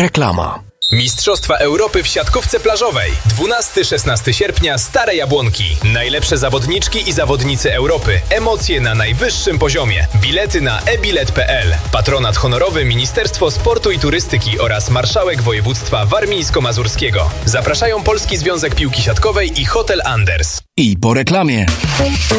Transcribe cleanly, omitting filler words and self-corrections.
Reklama. Mistrzostwa Europy w siatkówce plażowej. 12-16 sierpnia Stare Jabłonki. Najlepsze zawodniczki i zawodnicy Europy. Emocje na najwyższym poziomie. Bilety na ebilet.pl. Patronat honorowy Ministerstwo Sportu i Turystyki oraz Marszałek Województwa Warmińsko-Mazurskiego. Zapraszają Polski Związek Piłki Siatkowej i Hotel Anders. I po reklamie.